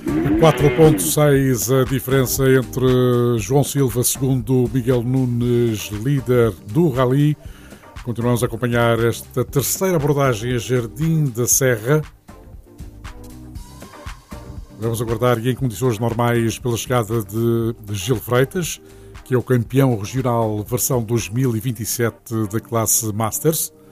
4,6 a diferença entre João Silva, segundo Miguel Nunes, líder do Rally. Continuamos a acompanhar esta terceira abordagem a Jardim da Serra. Vamos aguardar e em condições normais pela chegada de Gil Freitas, que é o campeão regional versão 2027 da classe Masters.